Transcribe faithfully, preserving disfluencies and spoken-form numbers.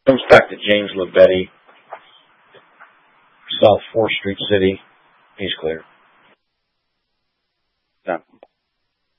Comes back to James Lebetti, South fourth Street City. He's clear.